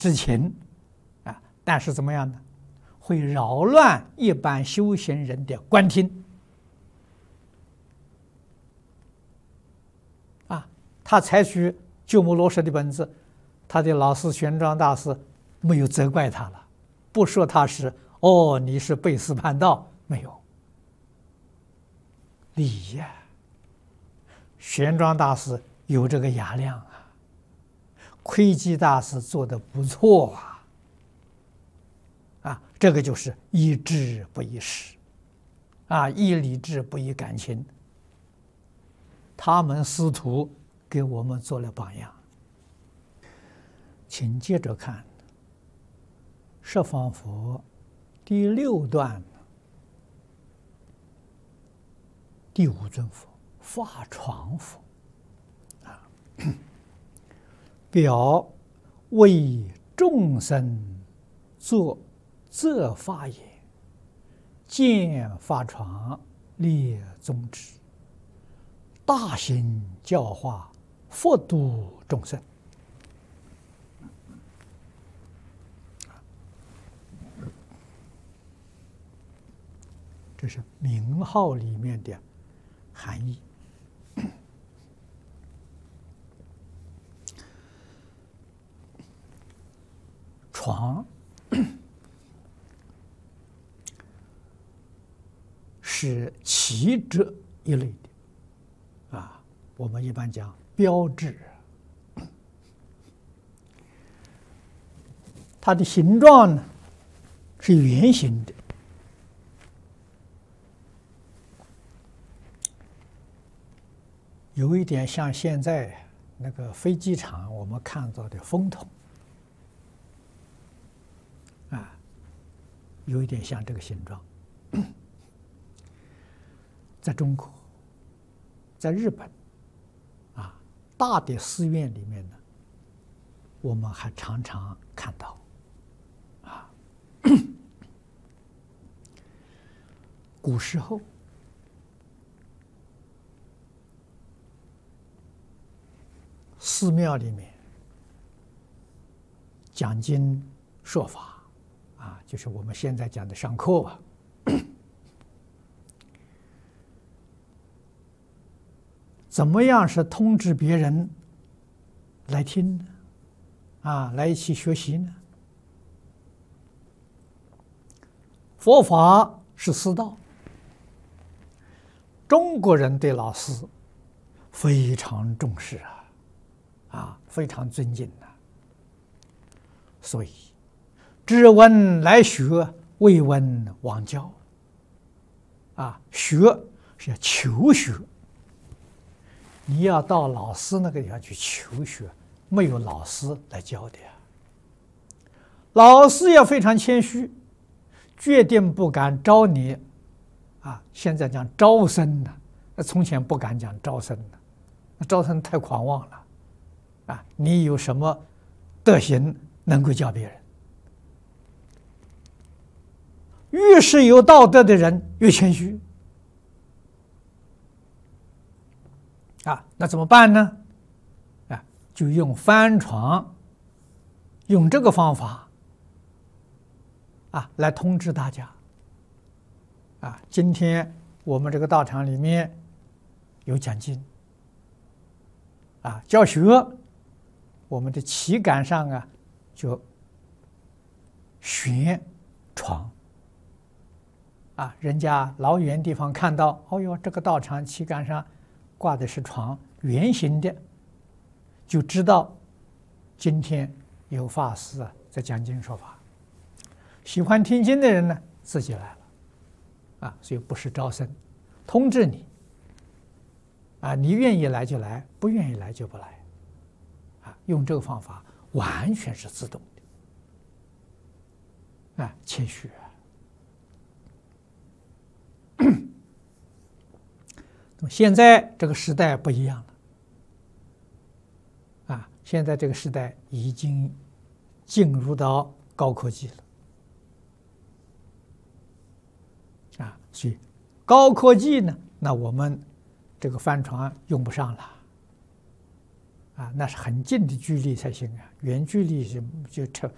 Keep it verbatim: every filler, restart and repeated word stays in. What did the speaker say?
之情啊，但是怎么样呢？会扰乱一般修行人的观听啊。他采取鸠摩罗什的本子，他的老师玄奘大师没有责怪他了，不说他是哦你是背师叛道，没有。礼呀，玄奘大师有这个雅量啊，窥基大师做得不错啊。啊，这个就是依智不依识，啊，依理智不依感情。他们师徒给我们做了榜样。请接着看《十方佛》第六段第五尊佛法床佛啊，表为众生作则法也，见法床列宗旨，大行教化，佛度众生。这是名号里面的含义。床是旗帜一类的啊，我们一般讲标志。它的形状呢是圆形的，有一点像现在那个飞机场我们看到的风筒啊，有一点像这个形状。在中国，在日本，啊，大的寺院里面呢，我们还常常看到，啊，古时候，寺庙里面讲经说法，啊，就是我们现在讲的上课啊。怎么样是通知别人来听呢？啊，来一起学习呢？佛法是师道，中国人对老师非常重视啊，啊，非常尊敬的、啊。所以，知闻来学，未闻往教。啊，学是要求学。你要到老师那个地方去求学，没有老师来教的呀。老师要非常谦虚，决定不敢招你啊。现在讲招生呢，那从前不敢讲招生呢，那招生太狂妄了啊！你有什么德行能够教别人？越是有道德的人，越谦虚。啊，那怎么办呢？啊，就用翻床，用这个方法啊来通知大家。啊，今天我们这个道场里面有讲经，啊，教学，我们的旗杆上啊就悬床。啊，人家老远地方看到，哦哟，这个道场旗杆上挂的是床，圆形的，就知道今天有法师啊在讲经说法。喜欢听经的人呢，自己来了，啊，所以不是招生，通知你，啊，你愿意来就来，不愿意来就不来，啊，用这个方法完全是自动的，啊，谦虚啊。那么现在这个时代不一样了，啊，现在这个时代已经进入到高科技了，啊，所以高科技呢，那我们这个帆船用不上了，啊，那是很近的距离才行啊，远距离就就扯